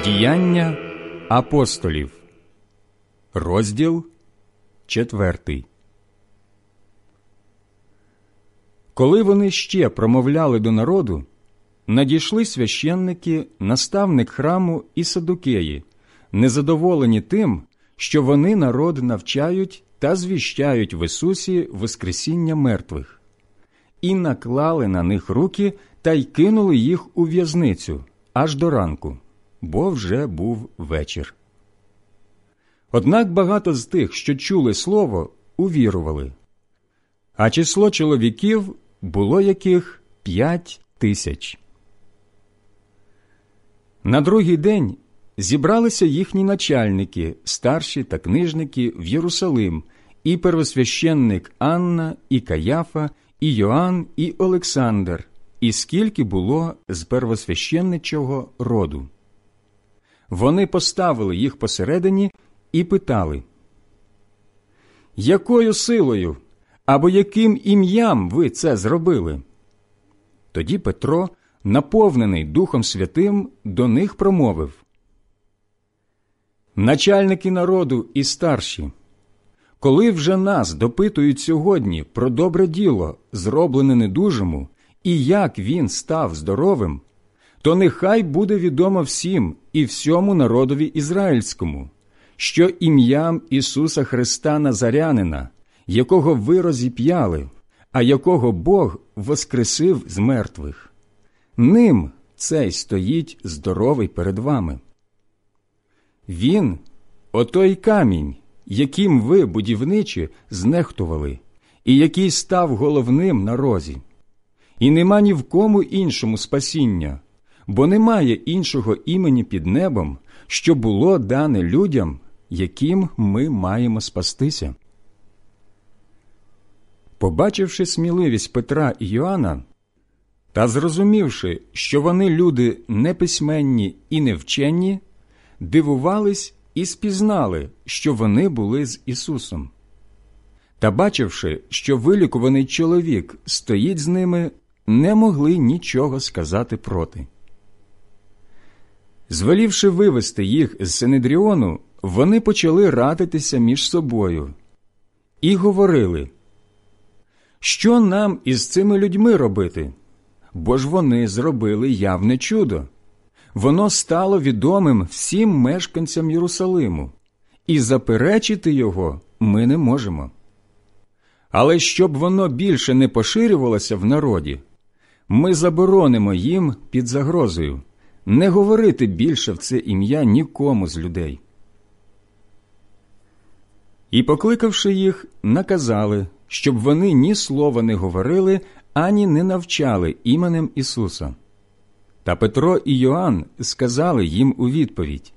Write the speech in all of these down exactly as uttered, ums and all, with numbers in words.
Діяння апостолів, розділ четвертий. Коли вони ще промовляли до народу, надійшли священники, наставник храму і садукеї, незадоволені тим, що вони народ навчають та звіщають в Ісусі воскресіння мертвих, і наклали на них руки та й кинули їх у в'язницю аж до ранку, бо вже був вечір. Однак багато з тих, що чули слово, увірували, а число чоловіків було яких п'ять тисяч. На другий день зібралися їхні начальники, старші та книжники в Єрусалим, і первосвященник Анна, і Каяфа, і Йоанн, і Олександр, і скільки було з первосвященничого роду. Вони поставили їх посередині і питали: «Якою силою або яким ім'ям ви це зробили?» Тоді Петро, наповнений Духом Святим, до них промовив: «Начальники народу і старші, коли вже нас допитують сьогодні про добре діло, зроблене недужому, і як він став здоровим, то нехай буде відомо всім і всьому народові ізраїльському, що ім'ям Ісуса Христа Назарянина, якого ви розіп'яли, а якого Бог воскресив з мертвих, ним цей стоїть здоровий перед вами. Він – отой камінь, яким ви, будівничі, знехтували, і який став головним на розі. І нема ні в кому іншому спасіння, бо немає іншого імені під небом, що було дане людям, яким ми маємо спастися». Побачивши сміливість Петра і Йоанна, та зрозумівши, що вони люди неписьменні і невчені, дивувались і спізнали, що вони були з Ісусом. Та бачивши, що вилікуваний чоловік стоїть з ними, не могли нічого сказати проти. Звелівши вивести їх з Синедріону, вони почали радитися між собою і говорили: «Що нам із цими людьми робити? Бо ж вони зробили явне чудо. Воно стало відомим всім мешканцям Єрусалиму, і заперечити його ми не можемо. Але щоб воно більше не поширювалося в народі, ми заборонимо їм під загрозою не говорити більше в це ім'я нікому з людей». І, покликавши їх, наказали, щоб вони ні слова не говорили, ані не навчали іменем Ісуса. Та Петро і Йоанн сказали їм у відповідь: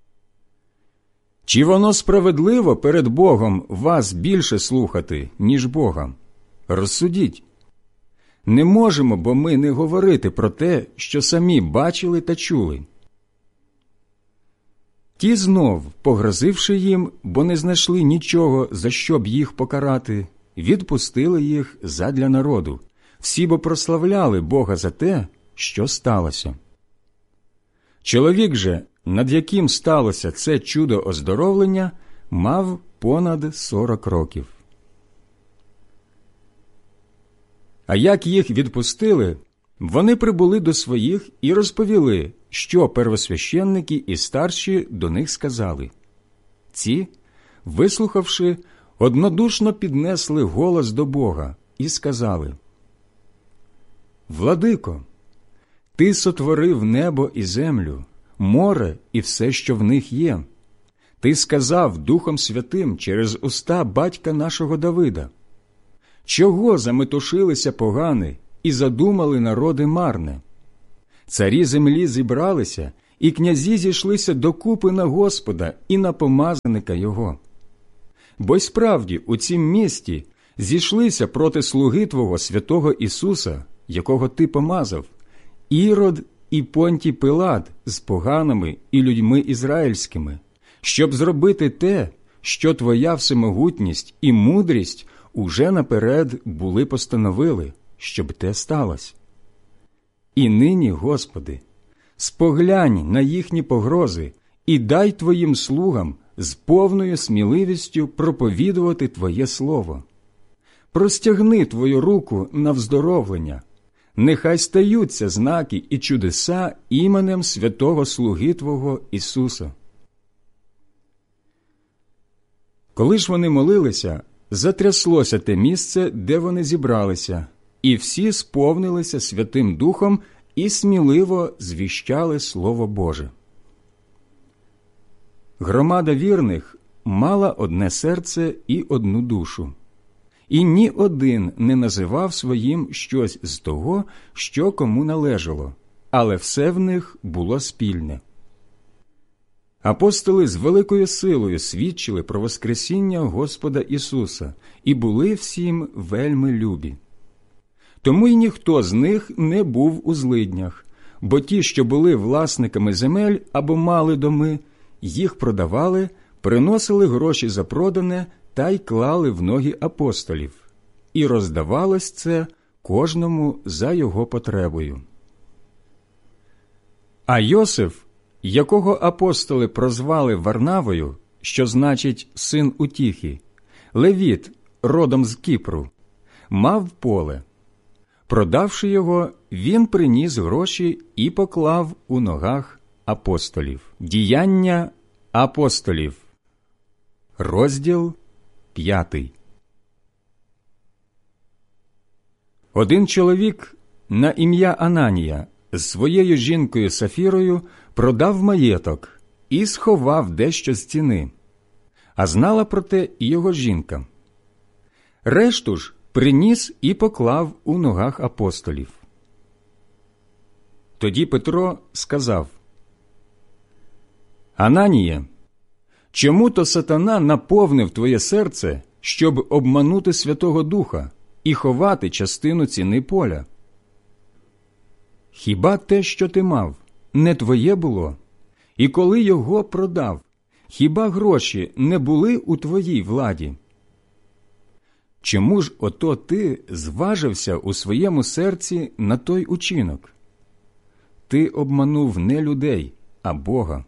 «Чи воно справедливо перед Богом вас більше слухати, ніж Бога? Розсудіть. Не можемо, бо ми не говорити про те, що самі бачили та чули». Ті знов, погрозивши їм, бо не знайшли нічого, за що б їх покарати, відпустили їх задля народу, всі бо прославляли Бога за те, що сталося. Чоловік же, над яким сталося це чудо оздоровлення, мав понад сорок років. А як їх відпустили, вони прибули до своїх і розповіли, що первосвященники і старші до них сказали. Ці, вислухавши, однодушно піднесли голос до Бога і сказали: «Владико, Ти сотворив небо і землю, море і все, що в них є. Ти сказав Духом Святим через уста батька нашого Давида: чого заметушилися погани і задумали народи марне? Царі землі зібралися, і князі зійшлися докупи на Господа і на помазаника Його. Бо й справді у цім місті зійшлися проти слуги Твого святого Ісуса, якого Ти помазав, Ірод і Понтій Пилат з поганими і людьми ізраїльськими, щоб зробити те, що Твоя всемогутність і мудрість уже наперед були постановили, щоб те сталося. І нині, Господи, споглянь на їхні погрози і дай твоїм слугам з повною сміливістю проповідувати Твоє слово. Простягни Твою руку на вздоровлення, нехай стаються знаки і чудеса іменем святого слуги Твого Ісуса. Коли ж вони молилися, затряслося те місце, де вони зібралися, і всі сповнилися Святим Духом і сміливо звіщали Слово Боже. Громада вірних мала одне серце і одну душу, і ні один не називав своїм щось з того, що кому належало, але все в них було спільне. Апостоли з великою силою свідчили про воскресіння Господа Ісуса і були всім вельми любі. Тому й ніхто з них не був у злиднях, бо ті, що були власниками земель або мали доми, їх продавали, приносили гроші за продане та й клали в ноги апостолів, і роздавалось це кожному за його потребою. А Йосиф, якого апостоли прозвали Варнавою, що значить «син утіхи», левіт, родом з Кіпру, мав поле. Продавши його, він приніс гроші і поклав у ногах апостолів. Діяння апостолів. Розділ п'ятий. Один чоловік на ім'я Ананія з своєю жінкою Сафірою продав маєток і сховав дещо з ціни, а знала про те і його жінка. Решту ж приніс і поклав у ногах апостолів. Тоді Петро сказав: «Ананія, чому то сатана наповнив твоє серце, щоб обманути Святого Духа і ховати частину ціни поля? Хіба те, що ти мав, не твоє було? І коли його продав, хіба гроші не були у твоїй владі? Чому ж ото ти зважився у своєму серці на той учинок? Ти обманув не людей, а Бога».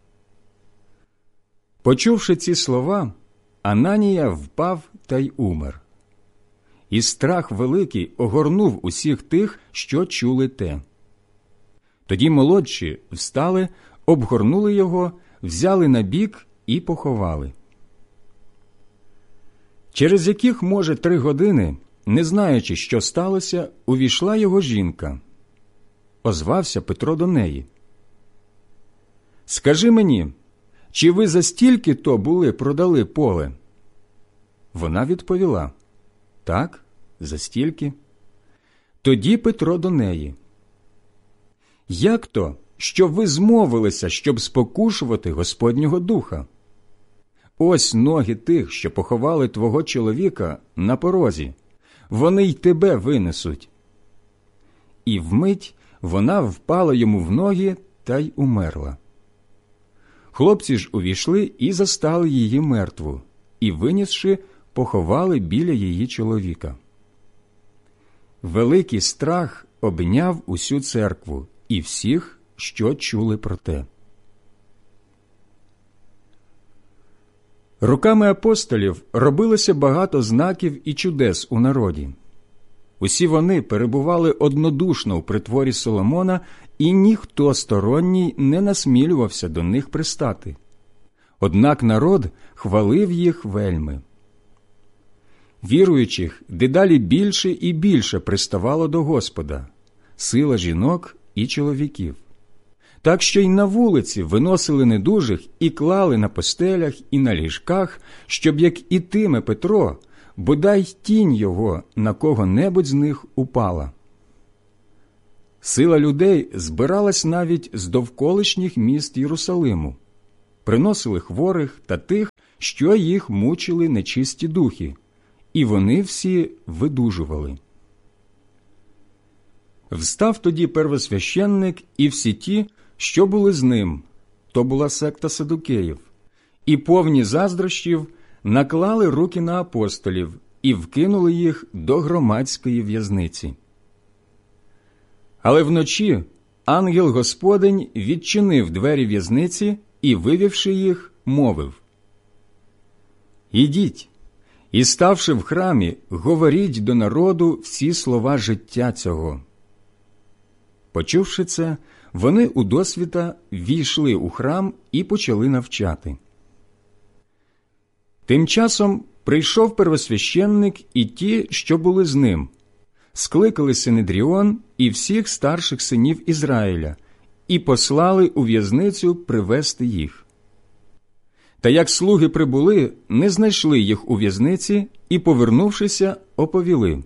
Почувши ці слова, Ананія впав та й умер. І страх великий огорнув усіх тих, що чули те. Тоді молодші встали, обгорнули його, взяли на бік і поховали. Через яких, може, три години, не знаючи, що сталося, увійшла його жінка. Озвався Петро до неї: «Скажи мені, чи ви за стільки то були продали поле?» Вона відповіла: «Так, за стільки». Тоді Петро до неї: «Як то, що ви змовилися, щоб спокушувати Господнього Духа? Ось ноги тих, що поховали твого чоловіка, на порозі, вони й тебе винесуть». І вмить вона впала йому в ноги та й умерла. Хлопці ж увійшли і застали її мертву, і, винісши, поховали біля її чоловіка. Великий страх обняв усю церкву і всіх, що чули про те. Руками апостолів робилося багато знаків і чудес у народі. Усі вони перебували однодушно у притворі Соломона, і ніхто сторонній не насмілювався до них пристати. Однак народ хвалив їх вельми. Віруючих дедалі більше і більше приставало до Господа, сила жінок і чоловіків. Так що й на вулиці виносили недужих і клали на постелях і на ліжках, щоб, як ітиме Петро, бодай тінь його на кого-небудь з них упала. Сила людей збиралась навіть з довколишніх міст Єрусалиму. Приносили хворих та тих, що їх мучили нечисті духи, і вони всі видужували. Встав тоді первосвященник і всі ті, що були з ним, то була секта садукеїв, і повні заздрощів наклали руки на апостолів і вкинули їх до громадської в'язниці. Але вночі ангел Господень відчинив двері в'язниці і, вивівши їх, мовив: «Ідіть, і, ставши в храмі, говоріть до народу всі слова життя цього». Почувши це, вони удосвіта ввійшли у храм і почали навчати. Тим часом прийшов первосвященник і ті, що були з ним, скликали Синедріон і всіх старших синів Ізраїля і послали у в'язницю привести їх. Та як слуги прибули, не знайшли їх у в'язниці і, повернувшися, оповіли: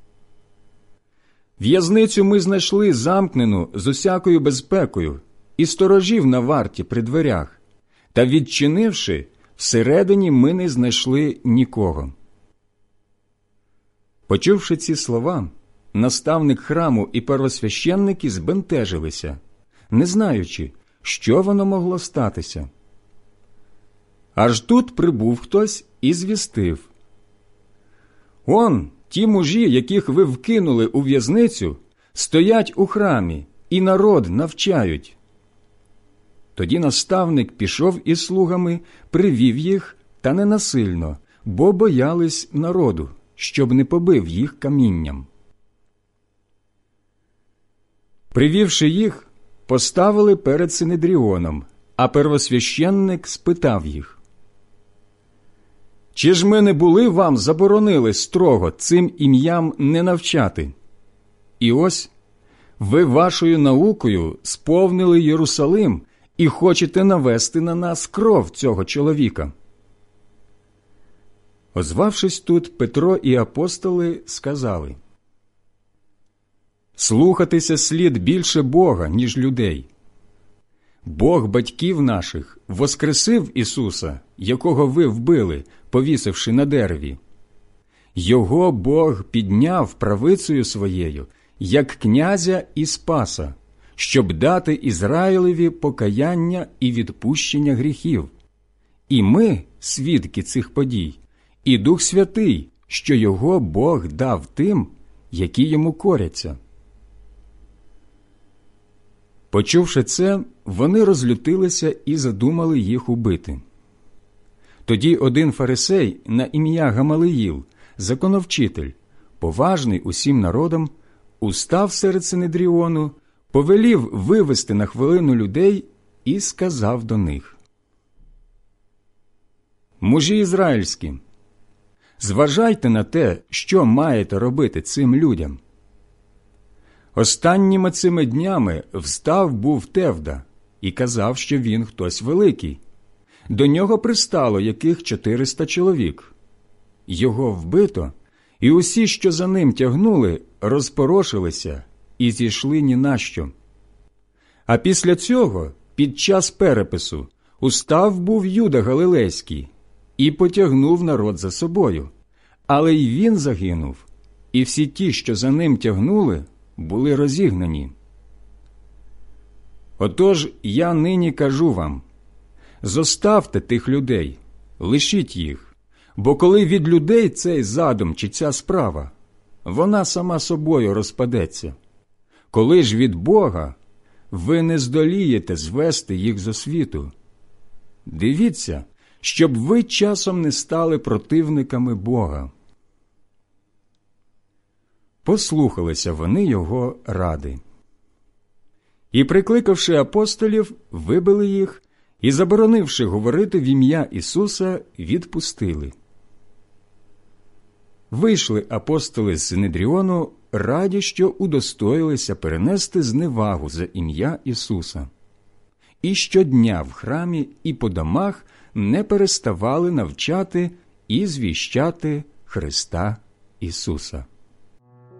«В'язницю ми знайшли замкнену з усякою безпекою і сторожів на варті при дверях, та, відчинивши, всередині ми не знайшли нікого». Почувши ці слова, наставник храму і первосвященники збентежилися, не знаючи, що воно могло статися. Аж тут прибув хтось і звістив: «Он, ті мужі, яких ви вкинули у в'язницю, стоять у храмі і народ навчають». Тоді наставник пішов із слугами, привів їх, та не насильно, бо боялись народу, щоб не побив їх камінням. Привівши їх, поставили перед Синедріоном, а первосвященник спитав їх: «Чи ж ми не були вам заборонили строго цим ім'ям не навчати? І ось ви вашою наукою сповнили Єрусалим і хочете навести на нас кров цього чоловіка». Озвавшись тут, Петро і апостоли сказали: «Слухатися слід більше Бога, ніж людей. Бог батьків наших воскресив Ісуса, якого ви вбили, повісивши на дереві. Його Бог підняв правицею своєю, як князя і спаса, щоб дати Ізраїлеві покаяння і відпущення гріхів. І ми, свідки цих подій, і Дух Святий, що його Бог дав тим, які йому коряться». Почувши це, вони розлютилися і задумали їх убити. Тоді один фарисей на ім'я Гамалиїл, законовчитель, поважний усім народом, устав серед Синедріону, повелів вивести на хвилину людей і сказав до них: «Мужі ізраїльські, зважайте на те, що маєте робити цим людям. Останніми цими днями встав був Тевда і казав, що він хтось великий. До нього пристало яких чотириста чоловік. Його вбито, і усі, що за ним тягнули, розпорошилися і зійшли ні на що. А після цього, під час перепису, устав був Юда Галилейський і потягнув народ за собою, але й він загинув, і всі ті, що за ним тягнули, були розігнані. Отож, я нині кажу вам: зоставте тих людей, лишіть їх, бо коли від людей цей задум чи ця справа, вона сама собою розпадеться. Коли ж від Бога, ви не здолієте звести їх зо світу. Дивіться, щоб ви часом не стали противниками Бога». Послухалися вони його ради. І, прикликавши апостолів, вибили їх і, заборонивши говорити в ім'я Ісуса, відпустили. Вийшли апостоли з Синедріону, раді, що удостоїлися перенести зневагу за ім'я Ісуса. І щодня в храмі і по домах не переставали навчати і звіщати Христа Ісуса.